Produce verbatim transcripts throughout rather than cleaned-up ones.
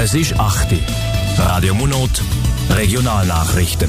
Es ist acht Uhr. Radio Monot, Regionalnachrichten.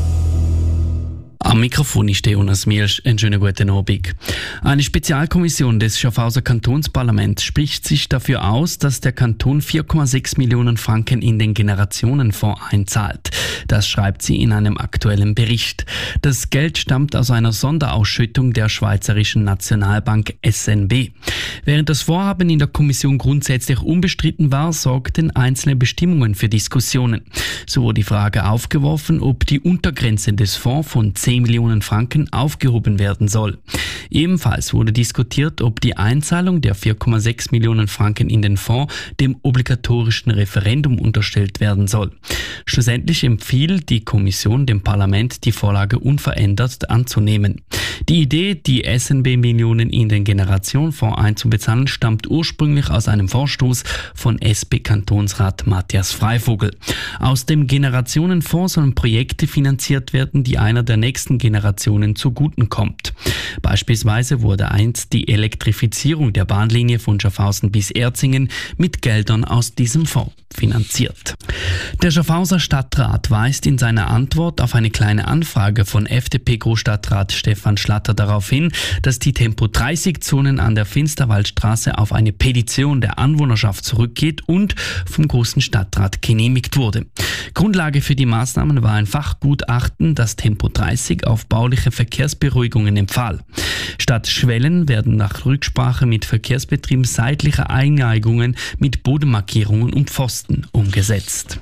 Am Mikrofon ist Jonas Mielsch. Einen schönen guten Abend. Eine Spezialkommission des Schaffhauser Kantonsparlaments spricht sich dafür aus, dass der Kanton vier Komma sechs Millionen Franken in den Generationenfonds einzahlt. Das schreibt sie in einem aktuellen Bericht. Das Geld stammt aus einer Sonderausschüttung der Schweizerischen Nationalbank S N B. Während das Vorhaben in der Kommission grundsätzlich unbestritten war, sorgten einzelne Bestimmungen für Diskussionen. So wurde die Frage aufgeworfen, ob die Untergrenze des Fonds von zehn Millionen Franken aufgehoben werden soll. Ebenfalls wurde diskutiert, ob die Einzahlung der vier Komma sechs Millionen Franken in den Fonds dem obligatorischen Referendum unterstellt werden soll. Schlussendlich empfiehlt die Kommission dem Parlament, die Vorlage unverändert anzunehmen. Die Idee, die S N B-Millionen in den Generationenfonds einzubezahlen, stammt ursprünglich aus einem Vorstoß von S P-Kantonsrat Matthias Freivogel. Aus dem Generationenfonds sollen Projekte finanziert werden, die einer der nächsten Generationen zuguten kommt. Beispielsweise wurde einst die Elektrifizierung der Bahnlinie von Schaffhausen bis Erzingen mit Geldern aus diesem Fonds finanziert. Der Schaffhauser Stadtrat weist in seiner Antwort auf eine kleine Anfrage von F D P-Großstadtrat Stefan Schlatter darauf hin, dass die Tempo dreißig Zonen an der Finsterwaldstraße auf eine Petition der Anwohnerschaft zurückgeht und vom Großen Stadtrat genehmigt wurde. Grundlage für die Maßnahmen war ein Fachgutachten, das Tempo dreißig auf bauliche Verkehrsberuhigungen empfahl. Statt Schwellen werden nach Rücksprache mit Verkehrsbetrieben seitliche Einneigungen mit Bodenmarkierungen und Pfosten umgesetzt.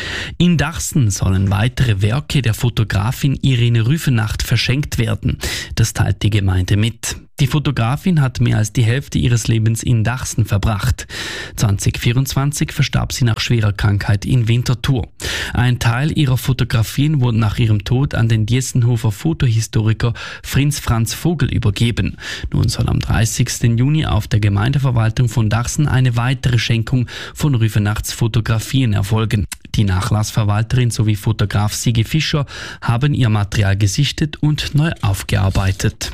In Dachsen sollen weitere Werke der Fotografin Irene Rüfenacht verschenkt werden. Das teilt die Gemeinde mit. Die Fotografin hat mehr als die Hälfte ihres Lebens in Dachsen verbracht. zwanzig vierundzwanzig verstarb sie nach schwerer Krankheit in Winterthur. Ein Teil ihrer Fotografien wurde nach ihrem Tod an den Diessenhofer Fotohistoriker Fritz Franz Vogel übergeben. Nun soll am dreißigsten Juni auf der Gemeindeverwaltung von Dachsen eine weitere Schenkung von Rüfenachts Fotografien erfolgen. Die Nachlassverwalterin sowie Fotograf Sigi Fischer haben ihr Material gesichtet und neu aufgearbeitet.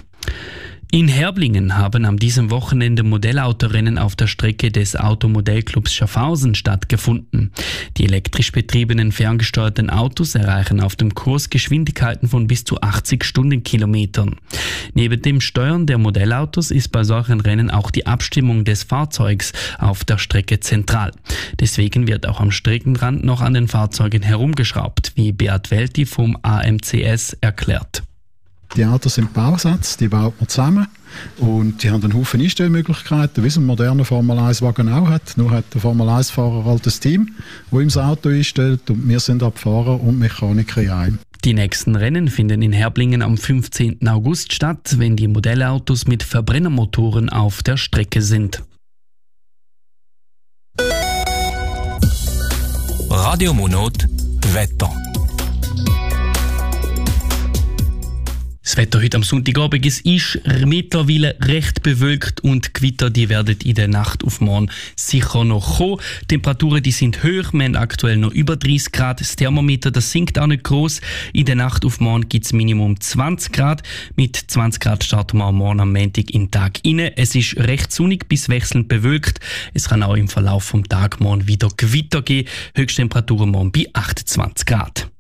In Herblingen haben am diesem Wochenende Modellautorennen auf der Strecke des Automodellclubs Schaffhausen stattgefunden. Die elektrisch betriebenen ferngesteuerten Autos erreichen auf dem Kurs Geschwindigkeiten von bis zu achtzig Stundenkilometern. Neben dem Steuern der Modellautos ist bei solchen Rennen auch die Abstimmung des Fahrzeugs auf der Strecke zentral. Deswegen wird auch am Streckenrand noch an den Fahrzeugen herumgeschraubt, wie Beat Welti vom A M C S erklärt. Die Autos sind Bausatz, die baut man zusammen und die haben einen Haufen Einstellmöglichkeiten, wie es ein moderner Formel eins Wagen auch hat. Nur hat der Formel eins Fahrer halt ein Team, das ihm das Auto einstellt und wir sind ab Fahrer und Mechaniker in einem. Die nächsten Rennen finden in Herblingen am fünfzehnten August statt, wenn die Modellautos mit Verbrennermotoren auf der Strecke sind. Radio Monot, Wetter. Das Wetter heute am Sonntagabend, es ist mittlerweile recht bewölkt und Gewitter, die werden in der Nacht auf morgen sicher noch kommen. Die Temperaturen, die sind hoch, wir haben aktuell noch über dreißig Grad. Das Thermometer, das sinkt auch nicht groß. In der Nacht auf morgen gibt es Minimum zwanzig Grad. Mit zwanzig Grad starten wir am Morgen am Montag in den Tag rein. Es ist recht sonnig bis wechselnd bewölkt. Es kann auch im Verlauf vom Tag morgen wieder Gewitter geben. Höchsttemperatur morgen bei achtundzwanzig Grad.